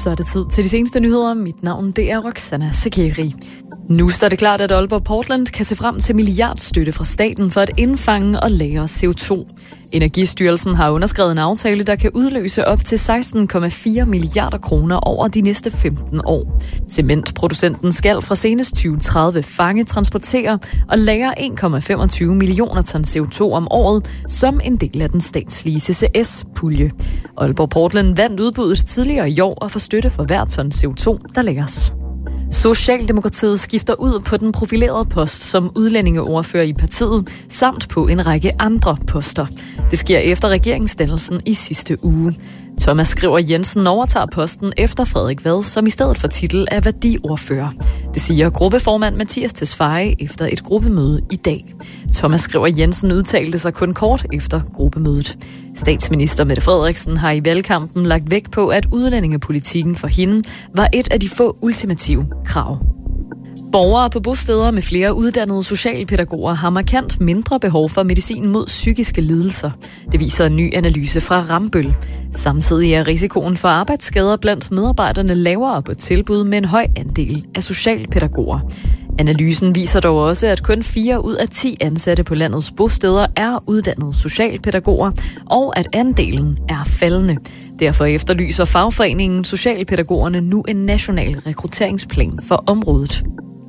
Så er det tid til de seneste nyheder. Mit navn det er Roxana Sakeri. Nu står det klart, at Aalborg Portland kan se frem til milliardstøtte fra staten for at indfange og lagre CO2. Energistyrelsen har underskrevet en aftale, der kan udløse op til 16,4 milliarder kroner over de næste 15 år. Cementproducenten skal fra senest 2030 fange, transportere og lagre 1,25 millioner ton CO2 om året som en del af den statslige CCS-pulje. Aalborg Portland vandt udbuddet tidligere i år og får støtte for hver ton CO2, der lagres. Socialdemokratiet skifter ud på den profilerede post som udlændingeordfører i partiet, samt på en række andre poster. Det sker efter regeringsdannelsen i sidste uge. Thomas Skriver Jensen overtager posten efter Frederik Vad, som i stedet for titel er værdiordfører. Det siger gruppeformand Mathias Tesfaye efter et gruppemøde i dag. Thomas Skriver Jensen udtalte sig kun kort efter gruppemødet. Statsminister Mette Frederiksen har i valgkampen lagt vægt på, at udlændingepolitikken for hende var et af de få ultimative krav. Borgere på bosteder med flere uddannede socialpædagoger har markant mindre behov for medicin mod psykiske lidelser. Det viser en ny analyse fra Rambøll. Samtidig er risikoen for arbejdsskader blandt medarbejderne lavere på tilbud med en høj andel af socialpædagoger. Analysen viser dog også, at kun 4 ud af 10 ansatte på landets bosteder er uddannede socialpædagoger, og at andelen er faldende. Derfor efterlyser fagforeningen Socialpædagogerne nu en national rekrutteringsplan for området.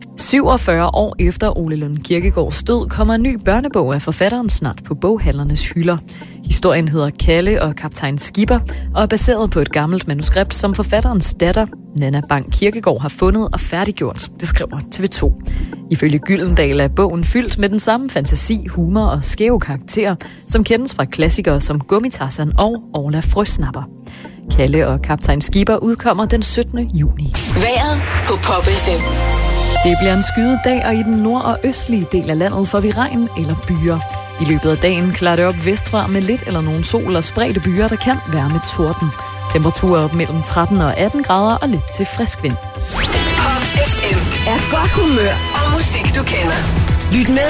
47 år efter Ole Lund Kirkegaards død kommer en ny børnebog af forfatteren snart på boghandlernes hylder. Historien hedder Kalle og kaptajn Skipper og er baseret på et gammelt manuskript, som forfatterens datter, Nanna Bang Kirkegaard, har fundet og færdiggjort. Det skriver TV2. Ifølge Gyldendal er bogen fyldt med den samme fantasi, humor og skæve karakterer, som kendes fra klassikere som Gummitarsan og Orla Frøsnapper. Kalle og kaptajn Skipper udkommer den 17. juni. Vejret på Pop FM. Det bliver en skyet dag, og i den nord- og østlige del af landet får vi regn eller byer. I løbet af dagen klarer det op vestfra med lidt eller nogen sol og spredte byer, der kan være med torden. Temperaturer op mellem 13 og 18 grader og lidt til frisk vind. Pop FM er godt humør og musik, du kender. Lyt med